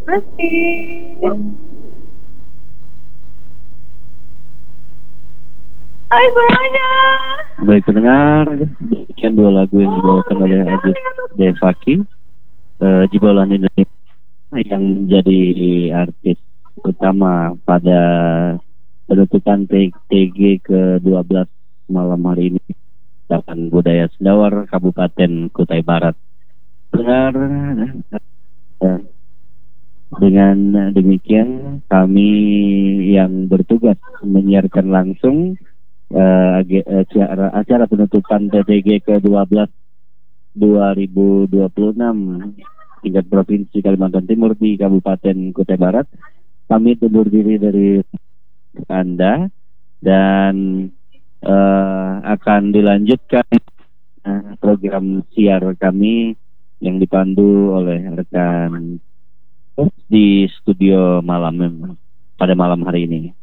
Masih. Hai semuanya. Baik pendengar, demikian dua lagu yang dibawakan oleh Agit Devaki, Jebolan Indonesia, yang menjadi artis utama pada penutupan TG ke-12 malam hari ini Taman Budaya Sendawar, Kabupaten Kutai Barat. Pendengar, dengan demikian kami yang bertugas menyiarkan langsung acara penutupan TTG ke-12 2026 tingkat Provinsi Kalimantan Timur di Kabupaten Kutai Barat. Kami undur diri dari Anda dan akan dilanjutkan program siar kami yang dipandu oleh rekan di studio pada malam hari ini.